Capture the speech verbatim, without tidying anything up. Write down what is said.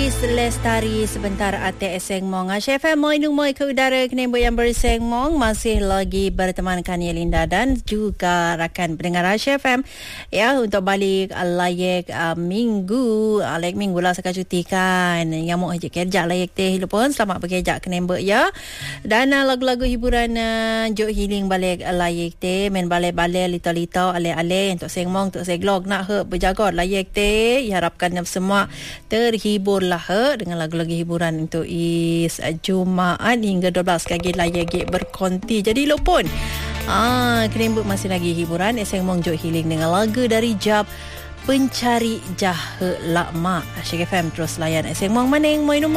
Hafiz Lestari sebentar ate Seng Mong. Chef Moi nung moi ke udara kena yang berseng Mong masih lagi bertemankan Yelinda dan juga rakan pendengar Chef M ya untuk balik layak uh, minggu uh, layak minggu lah sekarang cuti kan. Yang mau ajak kerja layak teh pun selamat bekerja kena ya. Dan uh, lagu-lagu hiburan uh, jok healing balik uh, layak teh main balik-balik lita-lita ale-ale untuk Seng Mong untuk Seglog nak he berjaga layak teh. Harapkan semua terhibur lah he, dengan lagu-lagu hiburan untuk is Jumaat hingga dua belas kaki layak berkonti. Jadi lo pun ah Kerembuk masih lagi hiburan Seng Mong jok healing dengan lagu dari Jab Pencari Jahe Lakma. Syek F M terus layan Seng Mong maning moi